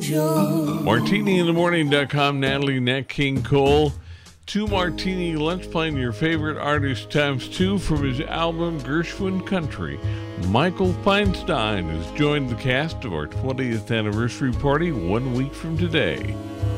MartiniInTheMorning.com, Natalie Nat King Cole. 2 Martini, let's find your favorite artist times 2 from his album Gershwin Country. Michael Feinstein has joined the cast of our 20th anniversary party 1 week from today.